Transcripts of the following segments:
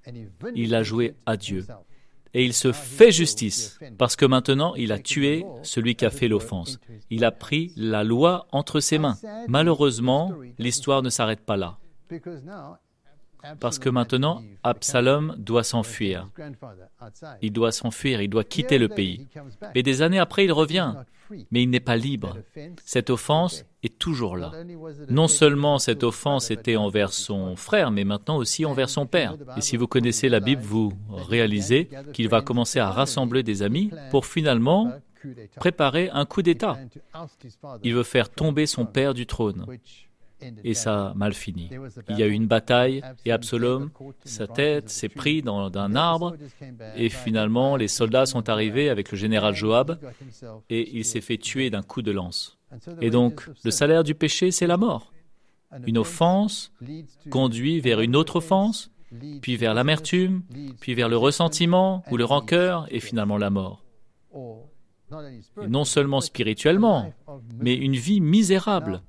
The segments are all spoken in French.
il a joué à Dieu. Et il se fait justice, parce que maintenant il a tué celui qui a fait l'offense. Il a pris la loi entre ses mains. Malheureusement, l'histoire ne s'arrête pas là. Parce que maintenant, Absalom doit s'enfuir. Il doit s'enfuir, il doit quitter le pays. Et des années après, il revient, mais il n'est pas libre. Cette offense est toujours là. Non seulement cette offense était envers son frère, mais maintenant aussi envers son père. Et si vous connaissez la Bible, vous réalisez qu'il va commencer à rassembler des amis pour finalement préparer un coup d'État. Il veut faire tomber son père du trône. Et ça a mal fini. Il y a eu une bataille et Absalom, sa tête s'est prise dans un arbre et finalement les soldats sont arrivés avec le général Joab et il s'est fait tuer d'un coup de lance. Et donc le salaire du péché, c'est la mort. Une offense conduit vers une autre offense, puis vers l'amertume, puis vers le ressentiment ou le rancœur et finalement la mort. Et non seulement spirituellement, mais une vie misérable.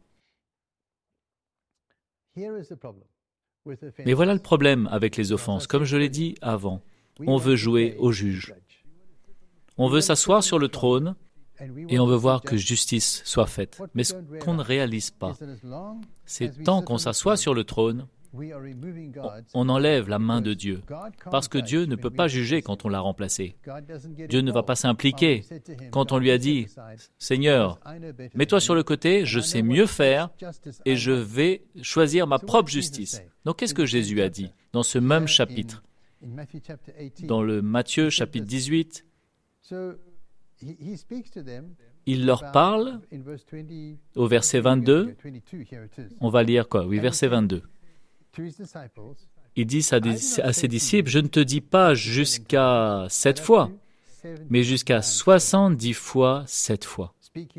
Mais voilà le problème avec les offenses. Comme je l'ai dit avant, on veut jouer au juge. On veut s'asseoir sur le trône et on veut voir que justice soit faite. Mais ce qu'on ne réalise pas, c'est tant qu'on s'assoit sur le trône, on enlève la main de Dieu. Parce que Dieu ne peut pas juger quand on l'a remplacé. Dieu ne va pas s'impliquer. Quand on lui a dit « Seigneur, mets-toi sur le côté, je sais mieux faire et je vais choisir ma propre justice. » Donc qu'est-ce que Jésus a dit dans ce même chapitre? Dans le Matthieu chapitre 18, il leur parle au verset 22. On va lire quoi? Oui, verset 22. Il dit à ses disciples, « Je ne te dis pas jusqu'à 7 fois, mais jusqu'à 70 fois 7 fois. »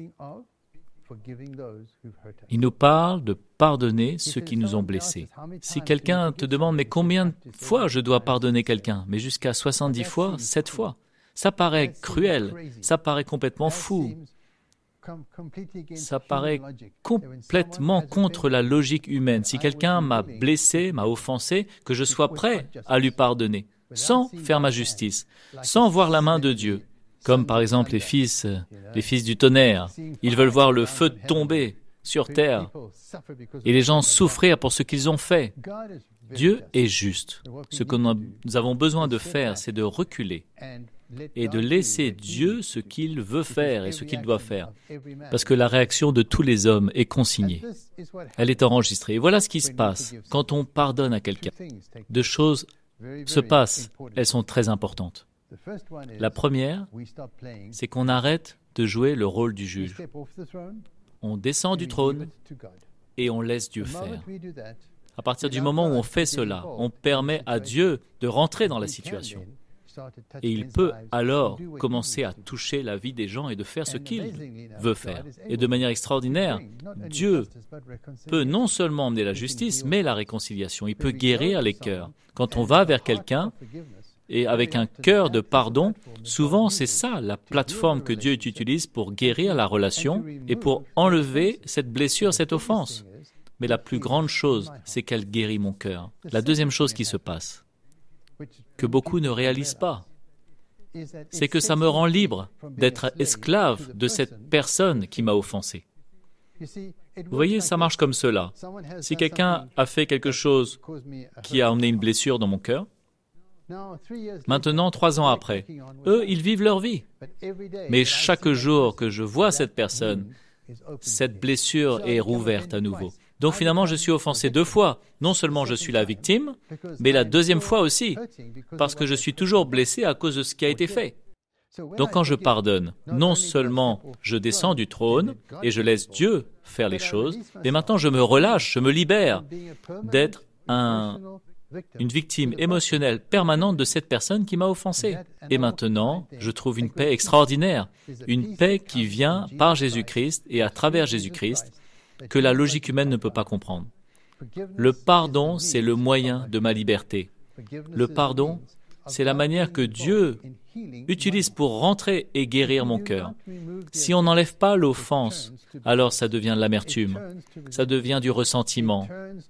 Il nous parle de pardonner ceux qui nous ont blessés. Si quelqu'un te demande, « Mais combien de fois je dois pardonner quelqu'un ?» Mais jusqu'à 70 fois, 7 fois. Ça paraît cruel, ça paraît complètement fou. Ça paraît complètement contre la logique humaine. Si quelqu'un m'a blessé, m'a offensé, que je sois prêt à lui pardonner, sans faire ma justice, sans voir la main de Dieu. Comme par exemple les fils du tonnerre. Ils veulent voir le feu tomber sur terre et les gens souffrir pour ce qu'ils ont fait. Dieu est juste. Ce que nous avons besoin de faire, c'est de reculer et de laisser Dieu ce qu'il veut faire et ce qu'il doit faire. Parce que la réaction de tous les hommes est consignée. Elle est enregistrée. Et voilà ce qui se passe quand on pardonne à quelqu'un. Deux choses se passent. Elles sont très importantes. La première, c'est qu'on arrête de jouer le rôle du juge. On descend du trône et on laisse Dieu faire. À partir du moment où on fait cela, on permet à Dieu de rentrer dans la situation. Et il peut alors commencer à toucher la vie des gens et de faire ce qu'il veut faire. Et de manière extraordinaire, Dieu peut non seulement emmener la justice, mais la réconciliation. Il peut guérir les cœurs. Quand on va vers quelqu'un et avec un cœur de pardon, souvent c'est ça la plateforme que Dieu utilise pour guérir la relation et pour enlever cette blessure, cette offense. Mais la plus grande chose, c'est qu'elle guérit mon cœur. La deuxième chose qui se passe, que beaucoup ne réalisent pas, c'est que ça me rend libre d'être esclave de cette personne qui m'a offensé. Vous voyez, ça marche comme cela. Si quelqu'un a fait quelque chose qui a emmené une blessure dans mon cœur, maintenant, 3 ans après, eux, ils vivent leur vie. Mais chaque jour que je vois cette personne, cette blessure est rouverte à nouveau. Donc finalement, je suis offensé 2 fois. Non seulement je suis la victime, mais la deuxième fois aussi, parce que je suis toujours blessé à cause de ce qui a été fait. Donc quand je pardonne, non seulement je descends du trône et je laisse Dieu faire les choses, mais maintenant je me relâche, je me libère d'être une victime émotionnelle permanente de cette personne qui m'a offensé. Et maintenant, je trouve une paix extraordinaire, une paix qui vient par Jésus-Christ et à travers Jésus-Christ, que la logique humaine ne peut pas comprendre. Le pardon, c'est le moyen de ma liberté. Le pardon, c'est la manière que Dieu utilise pour rentrer et guérir mon cœur. Si on n'enlève pas l'offense, alors ça devient de l'amertume, ça devient du ressentiment,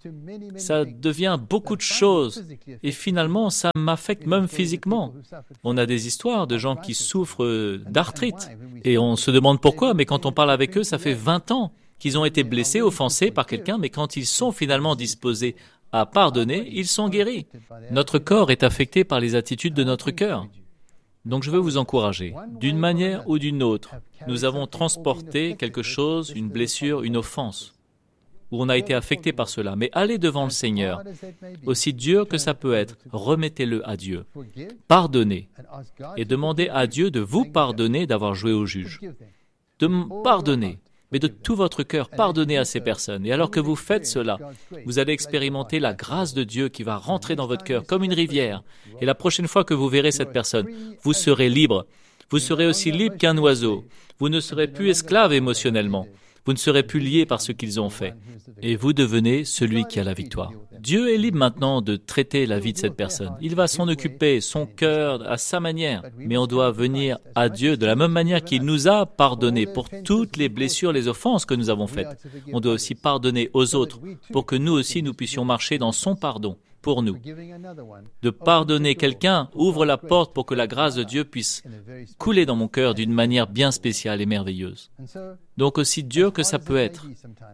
ça devient beaucoup de choses et finalement ça m'affecte même physiquement. On a des histoires de gens qui souffrent d'arthrite et on se demande pourquoi, mais quand on parle avec eux, ça fait 20 ans qu'ils ont été blessés, offensés par quelqu'un, mais quand ils sont finalement disposés à pardonner, ils sont guéris. Notre corps est affecté par les attitudes de notre cœur. Donc je veux vous encourager, d'une manière ou d'une autre, nous avons transporté quelque chose, une blessure, une offense, où on a été affecté par cela. Mais allez devant le Seigneur, aussi dur que ça peut être, remettez-le à Dieu. Pardonnez et demandez à Dieu de vous pardonner d'avoir joué au juge. De pardonner, mais de tout votre cœur, pardonnez à ces personnes. Et alors que vous faites cela, vous allez expérimenter la grâce de Dieu qui va rentrer dans votre cœur comme une rivière. Et la prochaine fois que vous verrez cette personne, vous serez libre. Vous serez aussi libre qu'un oiseau. Vous ne serez plus esclave émotionnellement. Vous ne serez plus lié par ce qu'ils ont fait. Et vous devenez celui qui a la victoire. Dieu est libre maintenant de traiter la vie de cette personne. Il va s'en occuper, son cœur, à sa manière. Mais on doit venir à Dieu de la même manière qu'il nous a pardonné pour toutes les blessures, les offenses que nous avons faites. On doit aussi pardonner aux autres pour que nous aussi nous puissions marcher dans son pardon pour nous. De pardonner quelqu'un ouvre la porte pour que la grâce de Dieu puisse couler dans mon cœur d'une manière bien spéciale et merveilleuse. Donc aussi dur que ça peut être,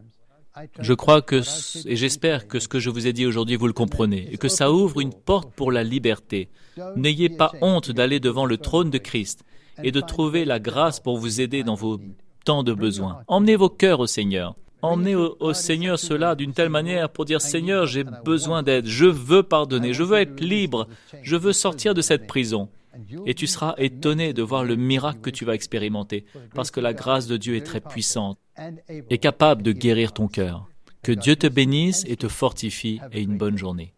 je crois que, et j'espère que ce que je vous ai dit aujourd'hui, vous le comprenez, et que ça ouvre une porte pour la liberté. N'ayez pas honte d'aller devant le trône de Christ et de trouver la grâce pour vous aider dans vos temps de besoin. Emmenez vos cœurs au Seigneur. Emmenez au Seigneur cela d'une telle manière pour dire « Seigneur, j'ai besoin d'aide, je veux pardonner, je veux être libre, je veux sortir de cette prison. » Et tu seras étonné de voir le miracle que tu vas expérimenter, parce que la grâce de Dieu est très puissante et capable de guérir ton cœur. Que Dieu te bénisse et te fortifie et une bonne journée.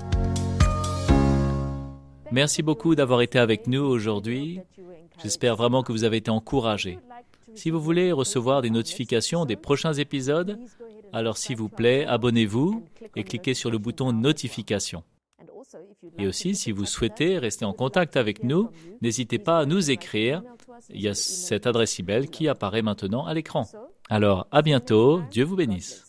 Merci beaucoup d'avoir été avec nous aujourd'hui. J'espère vraiment que vous avez été encouragés. Si vous voulez recevoir des notifications des prochains épisodes, alors s'il vous plaît, abonnez-vous et cliquez sur le bouton notification. Et aussi, si vous souhaitez rester en contact avec nous, n'hésitez pas à nous écrire. Il y a cette adresse email qui apparaît maintenant à l'écran. Alors, à bientôt. Dieu vous bénisse.